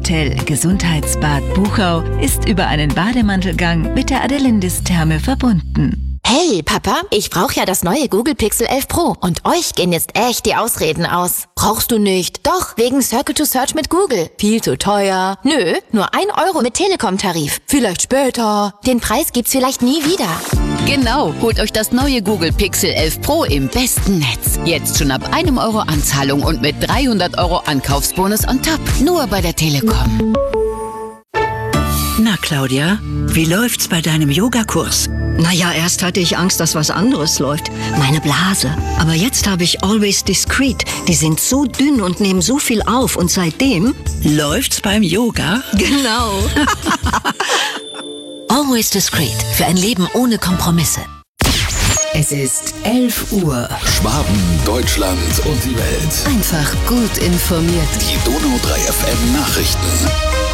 Hotel Gesundheitsbad Buchau ist über einen Bademantelgang mit der Adelindis-Therme verbunden. Hey, Papa, ich brauche ja das neue Google Pixel 11 Pro und euch gehen jetzt echt die Ausreden aus. Brauchst du nicht? Doch, wegen Circle to Search mit Google. Viel zu teuer. Nö, nur 1 Euro mit Telekom-Tarif. Vielleicht später. Den Preis gibt's vielleicht nie wieder. Genau, holt euch das neue Google Pixel 11 Pro im besten Netz. Jetzt schon ab 1 Euro Anzahlung und mit 300 Euro Ankaufsbonus on top. Nur bei der Telekom. Na, Claudia, wie läuft's bei deinem Yogakurs? Naja, erst hatte ich Angst, dass was anderes läuft. Meine Blase. Aber jetzt habe ich Always Discreet. Die sind so dünn und nehmen so viel auf. Und seitdem... Läuft's beim Yoga? Genau. Always Discreet. Für ein Leben ohne Kompromisse. Es ist 11 Uhr. Schwaben, Deutschland und die Welt. Einfach gut informiert. Die Donau 3 FM Nachrichten.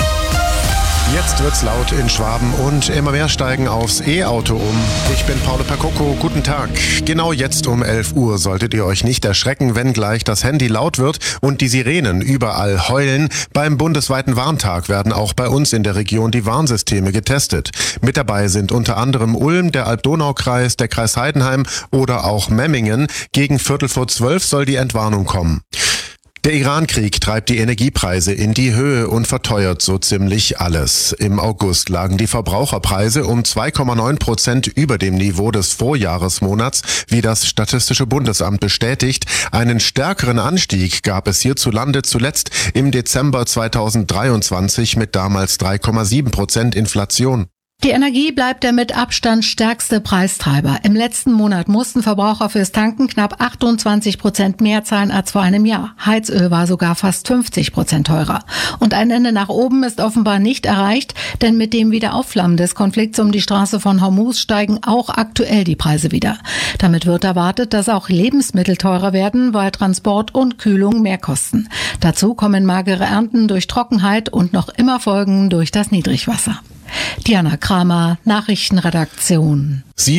Jetzt wird's laut in Schwaben und immer mehr steigen aufs E-Auto um. Ich bin Paolo Percocco, guten Tag. Genau jetzt um 11 Uhr solltet ihr euch nicht erschrecken, wenn gleich das Handy laut wird und die Sirenen überall heulen. Beim bundesweiten Warntag werden auch bei uns in der Region die Warnsysteme getestet. Mit dabei sind unter anderem Ulm, der Alb-Donau-Kreis, der Kreis Heidenheim oder auch Memmingen. Gegen 11:45 soll die Entwarnung kommen. Der Iran-Krieg treibt die Energiepreise in die Höhe und verteuert so ziemlich alles. Im August lagen die Verbraucherpreise um 2,9% über dem Niveau des Vorjahresmonats, wie das Statistische Bundesamt bestätigt. Einen stärkeren Anstieg gab es hierzulande zuletzt im Dezember 2023 mit damals 3,7% Inflation. Die Energie bleibt der mit Abstand stärkste Preistreiber. Im letzten Monat mussten Verbraucher fürs Tanken knapp 28% mehr zahlen als vor einem Jahr. Heizöl war sogar fast 50% teurer. Und ein Ende nach oben ist offenbar nicht erreicht, denn mit dem Wiederaufflammen des Konflikts um die Straße von Hormuz steigen auch aktuell die Preise wieder. Damit wird erwartet, dass auch Lebensmittel teurer werden, weil Transport und Kühlung mehr kosten. Dazu kommen magere Ernten durch Trockenheit und noch immer Folgen durch das Niedrigwasser. Diana Kramer, Nachrichtenredaktion.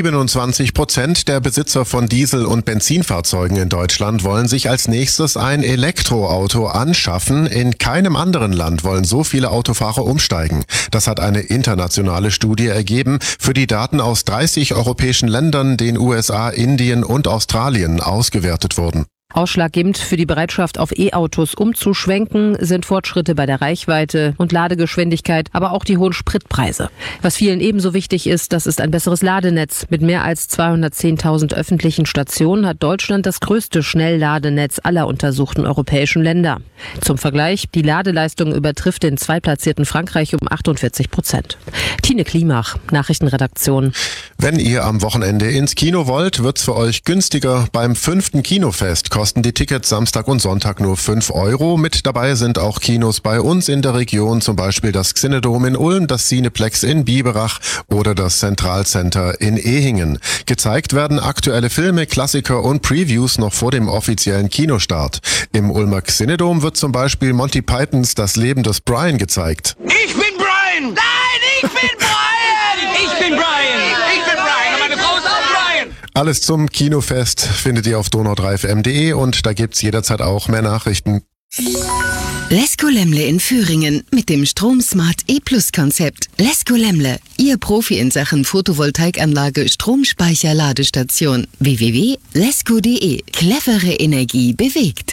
27% der Besitzer von Diesel- und Benzinfahrzeugen in Deutschland wollen sich als nächstes ein Elektroauto anschaffen. In keinem anderen Land wollen so viele Autofahrer umsteigen. Das hat eine internationale Studie ergeben, für die Daten aus 30 europäischen Ländern, den USA, Indien und Australien ausgewertet wurden. Ausschlaggebend für die Bereitschaft, auf E-Autos umzuschwenken, sind Fortschritte bei der Reichweite und Ladegeschwindigkeit, aber auch die hohen Spritpreise. Was vielen ebenso wichtig ist, das ist ein besseres Ladenetz. Mit mehr als 210.000 öffentlichen Stationen hat Deutschland das größte Schnellladenetz aller untersuchten europäischen Länder. Zum Vergleich, die Ladeleistung übertrifft den zweitplatzierten Frankreich um 48%. Tine Klimach, Nachrichtenredaktion. Wenn ihr am Wochenende ins Kino wollt, wird's für euch günstiger. Beim 5. Kinofest kosten die Tickets Samstag und Sonntag nur 5 Euro. Mit dabei sind auch Kinos bei uns in der Region, zum Beispiel das Xinedom in Ulm, das Cineplex in Biberach oder das Zentralcenter in Ehingen. Gezeigt werden aktuelle Filme, Klassiker und Previews noch vor dem offiziellen Kinostart. Im Ulmer Xinedom wird zum Beispiel Monty Pythons Das Leben des Brian gezeigt. Ich bin Brian! Nein, ich bin Brian! Ich bin Brian! Ich bin Brian und meine Frau ist auch Brian! Alles zum Kinofest findet ihr auf donau3fm.de und da gibt's jederzeit auch mehr Nachrichten. Lesko Lemle in Führingen mit dem StromSmart E-Plus-Konzept. Lesko Lemle, Ihr Profi in Sachen Photovoltaikanlage, Stromspeicher, Ladestation. www.lesko.de. Clevere Energie bewegt.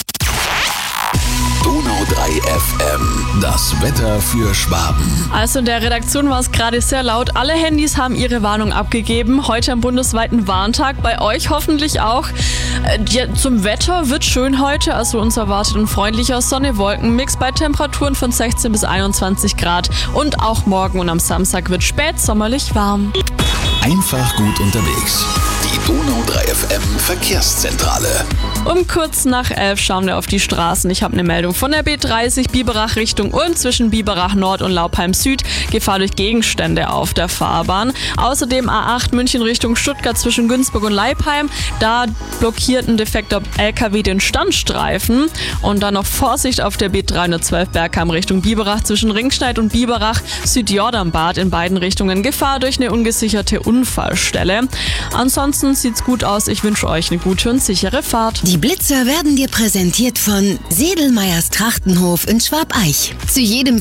Donau 3 FM, das Wetter für Schwaben. Also in der Redaktion war es gerade sehr laut. Alle Handys haben ihre Warnung abgegeben. Heute am bundesweiten Warntag. Bei euch hoffentlich auch. Zum Wetter wird schön heute. Also uns erwartet ein freundlicher Sonne-Wolken-Mix bei Temperaturen von 16 bis 21 Grad. Und auch morgen und am Samstag wird spätsommerlich warm. Einfach gut unterwegs. Die Donau 3 FM Verkehrszentrale. Um kurz nach 11 schauen wir auf die Straßen. Ich habe eine Meldung von der B30 Biberach Richtung Ulm zwischen Biberach Nord und Laupheim Süd. Gefahr durch Gegenstände auf der Fahrbahn. Außerdem A8 München Richtung Stuttgart zwischen Günzburg und Leipheim. Da blockiert ein defekter LKW den Standstreifen. Und dann noch Vorsicht auf der B312 Bergheim Richtung Biberach zwischen Ringsteid und Biberach Südjordanbad in beiden Richtungen. Gefahr durch eine ungesicherte Unfallstelle. Ansonsten sieht's gut aus. Ich wünsche euch eine gute und sichere Fahrt. Die Blitzer werden dir präsentiert von Sedelmeyers Trachtenhof in Schwabeich. Zu jedem